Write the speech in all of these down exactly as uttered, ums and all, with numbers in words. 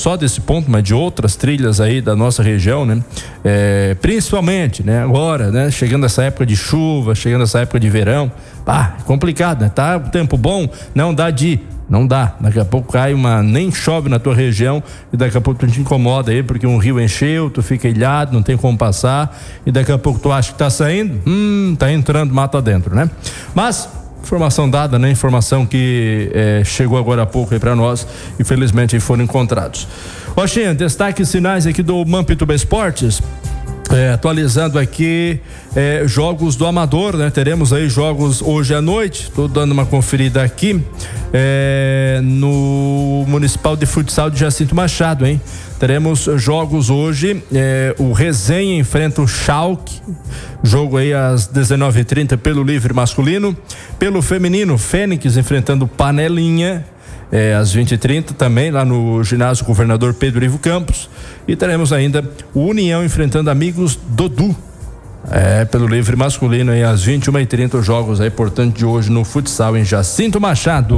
só desse ponto, mas de outras trilhas aí da nossa região, né? É, principalmente, né? Agora, né? Chegando essa época de chuva, chegando essa época de verão, pá, é complicado, né? Tá um tempo bom, não dá de... Não dá, daqui a pouco cai uma, nem chove na tua região e daqui a pouco tu te incomoda aí porque um rio encheu, tu fica ilhado, não tem como passar e daqui a pouco tu acha que tá saindo, hum, tá entrando mata dentro, né? Mas, informação dada, né? Informação que é, chegou agora há pouco aí pra nós, infelizmente aí foram encontrados. Oxinha, destaque sinais aqui do Mampituba Esportes. É, atualizando aqui é, jogos do Amador, né? Teremos aí jogos hoje à noite. Tô dando uma conferida aqui é, no Municipal de Futsal de Jacinto Machado, hein? Teremos jogos hoje. É, o Resenha enfrenta o Schalke. Jogo aí às dezenove e trinta pelo livre masculino. Pelo feminino, Fênix enfrentando Panelinha. É, às vinte e trinta também lá no ginásio Governador Pedro Ivo Campos, e teremos ainda o União enfrentando Amigos Dodô, é, pelo livre masculino aí às vinte e uma e trinta, os jogos aí, portanto, de hoje no futsal em Jacinto Machado.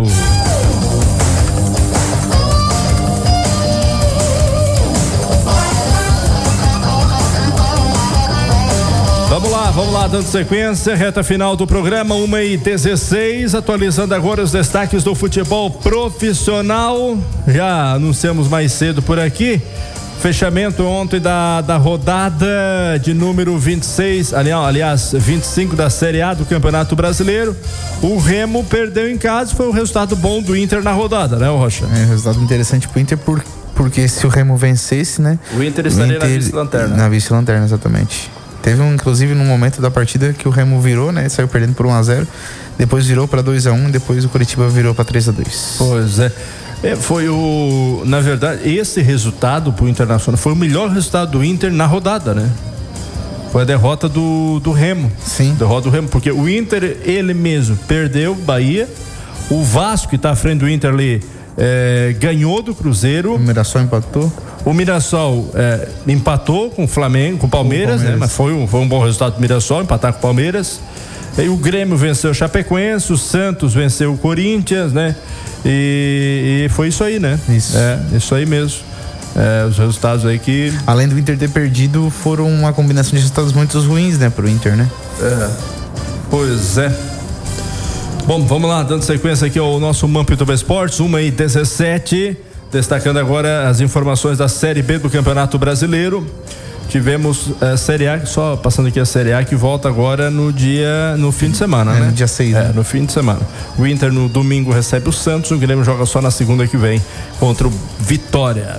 Vamos lá, vamos lá, dando sequência, reta final do programa, uma e dezesseis, atualizando agora os destaques do futebol profissional. Já anunciamos mais cedo por aqui, fechamento ontem da, da rodada de número vinte e seis, aliás, vinte e cinco da Série A do Campeonato Brasileiro. O Remo perdeu em casa, foi um resultado bom do Inter na rodada, né, Rocha? É um resultado interessante pro Inter, por, porque se o Remo vencesse, né? O Inter estaria Inter, na vice-lanterna. Na vice-lanterna, exatamente. Teve um, inclusive, num momento da partida que o Remo virou, né? Saiu perdendo por um a zero, depois virou para dois a um, depois o Coritiba virou para três a dois. Pois é. é. Foi o... Na verdade, esse resultado pro Internacional foi o melhor resultado do Inter na rodada, né? Foi a derrota do, do Remo. Sim. Derrota do Remo, porque o Inter, ele mesmo, perdeu Bahia, o Vasco, que tá à frente do Inter ali, é, ganhou do Cruzeiro. O Mirassol empatou. O Mirassol é, empatou com o Flamengo, com o Palmeiras, o Palmeiras. né? Mas foi um, foi um bom resultado do Mirassol, empatar com o Palmeiras. E o Grêmio venceu o Chapecoense, o Santos venceu o Corinthians, né? E, e foi isso aí, né? Isso. É, isso aí mesmo. É, os resultados aí que... Além do Inter ter perdido, foram uma combinação de resultados muito ruins, né? Pro Inter, né? É. Pois é. Bom, vamos lá, dando sequência aqui ao nosso Mampituba Esportes, uma e dezessete. Destacando agora as informações da Série B do Campeonato Brasileiro. Tivemos a Série A, só passando aqui a Série A, que volta agora no dia, no fim de semana, é, né? No dia seis, é, né? no fim de semana. O Inter no domingo recebe o Santos, o Grêmio joga só na segunda que vem contra o Vitória.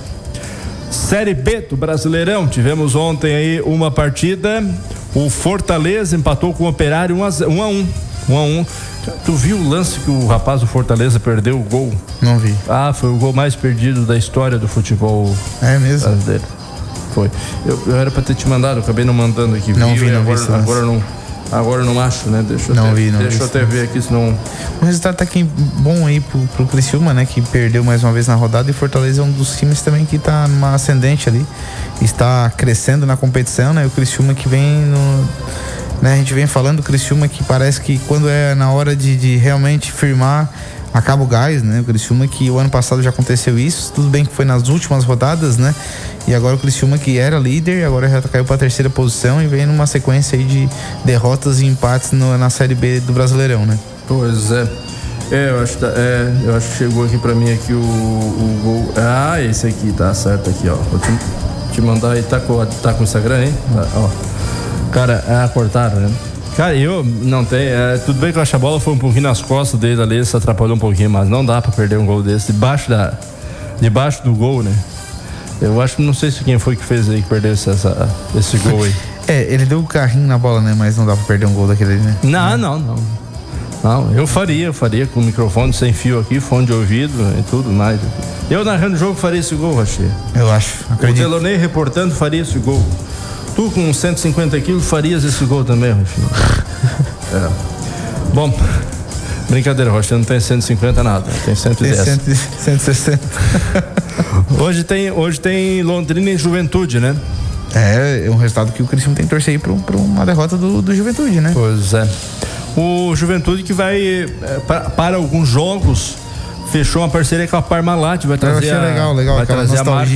Série B do Brasileirão, tivemos ontem aí uma partida. O Fortaleza empatou com o Operário um a um. um a um. Tu viu o lance que o rapaz do Fortaleza perdeu o gol? Não vi. Ah, foi o gol mais perdido da história do futebol é mesmo? brasileiro. Foi. Eu, eu era pra ter te mandado, eu acabei não mandando aqui. Não vi, não agora, vi. Agora não, agora não acho, né? Deixa eu não ter, vi, não deixa vi, eu até ver aqui, senão... O resultado tá aqui bom aí pro, pro Criciúma, né? Que perdeu mais uma vez na rodada, e Fortaleza é um dos times também que tá numa ascendente ali. Está crescendo na competição, né? O Criciúma que vem no... Né, a gente vem falando do Criciúma que parece que quando é na hora de, de realmente firmar, acaba o gás, né? O Criciúma que o ano passado já aconteceu isso, tudo bem que foi nas últimas rodadas, né? E agora o Criciúma que era líder, agora já caiu para a terceira posição e vem numa sequência aí de derrotas e empates no, na Série B do Brasileirão, né? Pois é. É, eu acho, é, eu acho que chegou aqui para mim aqui o, o gol. Ah, esse aqui, tá certo aqui, ó. Vou te, te mandar aí, tá com, tá com o Instagram, hein? Tá, ó. Cara, ah, cortaram, né? Cara, eu não tenho. É, tudo bem que eu acho que a bola foi um pouquinho nas costas dele ali, se atrapalhou um pouquinho, mas não dá pra perder um gol desse debaixo da. Debaixo do gol, né? Eu acho que não sei se quem foi que fez aí que perdeu esse, essa, esse gol aí. É, ele deu o carrinho na bola, né? Mas não dá pra perder um gol daquele ali, né? Não, não, não. Não, eu faria, eu faria com o microfone sem fio aqui, fone de ouvido e tudo mais. Eu narrando o jogo faria esse gol, Rocher. Eu acho, acredito. O Delonei reportando faria esse gol. Tu com cento e cinquenta quilos farias esse gol também, Rocher. É. Bom, brincadeira, Rocher, não tem cento e cinquenta nada, tem cento e dez. Tem cento e sessenta. Hoje tem, hoje tem Londrina e Juventude, né? É, é um resultado que o Criciúma tem que torcer aí pra, pra uma derrota do, do Juventude, né? Pois é. O Juventude que vai, é, para, para alguns jogos, fechou uma parceria com a Parmalat, vai trazer Eu achei legal, legal, vai trazer a marca